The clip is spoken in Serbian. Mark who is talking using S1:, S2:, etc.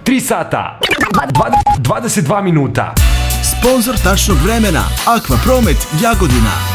S1: 3 sata, 22 minuta.
S2: Sponzor tačnog vremena Aqua Promet Jagodina.